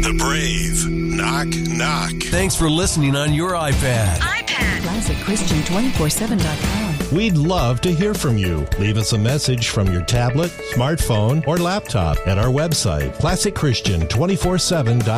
the brave. Knock, knock. Thanks for listening on your iPad. ClassicChristian247.com. We'd love to hear from you. Leave us a message from your tablet, smartphone, or laptop at our website, ClassicChristian247.com.